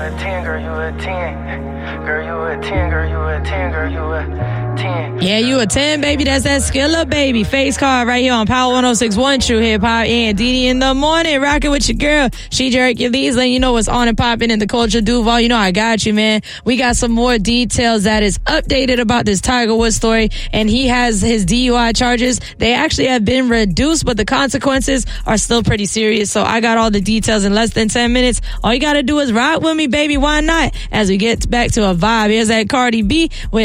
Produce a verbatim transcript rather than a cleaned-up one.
a ten, girl, you a ten. Girl, you a ten, girl, you a ten, girl, you a ten. Yeah, you a ten, baby. That's that Skilla, baby. Face card right here on Power one oh six point one True Hip Hop. And Didi in the morning, rocking with your girl. She Hercules, letting you know what's on and popping in the culture. Duval, you know I got you, man. We got some more details that is updated about this Tiger Woods story, and he has his D U I charges. They actually have been reduced, but the consequences are still pretty serious. So I got all the details in less than ten minutes. All you got to do is ride with me, baby. Why not? As we get back to a vibe, here's that Cardi B with